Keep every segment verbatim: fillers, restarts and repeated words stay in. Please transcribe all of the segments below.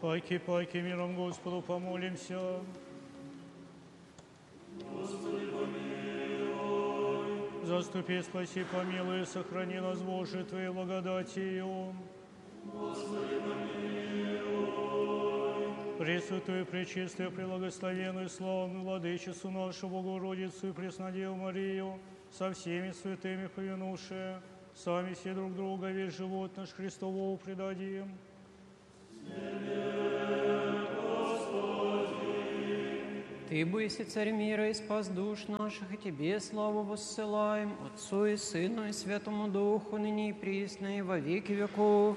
Пайки, пайки, миром Господу помолимся. Господи, помилуй. Заступи, спаси, помилуй, сохрани нас, Боже, Твоей благодатью. Господи, помилуй. Пресвятую, пречистую, преблагословенную, славную Владычицу нашу Богородицу и Преснодеву Марию, со всеми святыми повинувшие, сами все друг друга, весь живот наш Христову предадим. Ты бойся, Царь мира, и спас душ наших, и Тебе славу воссылаем, Отцу и Сыну и Святому Духу, ныне и присно, и во веки веков.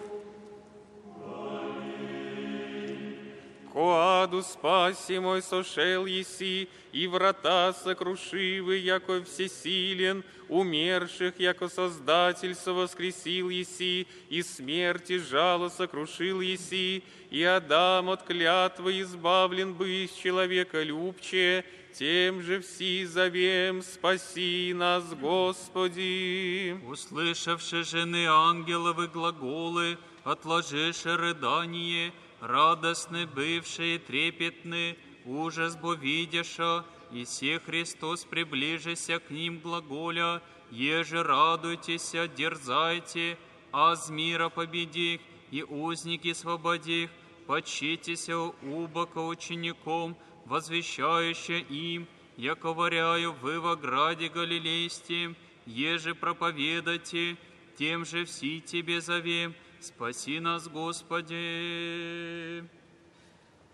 Коаду спаси мой сошел еси, и врата сокрушивы, яко всесилен, умерших, яко Создатель совоскресил еси, и смерти жало сокрушил еси, и Адам от клятвы избавлен бысь человека любче, тем же все зовем, спаси нас, Господи. Услышавши жены ангеловы глаголы, отложивши рыдание, радостны бывшие трепетны, ужас бо видяша, и се Христос приближися к ним глаголя, еже радуйтесь, дерзайте, аз мира победих, и узники свободих, почитеся убока учеником, возвещающе им, яко варяю вы во граде Галилейским, еже проповедайте, тем же все Тебе зовем, спаси нас, Господи.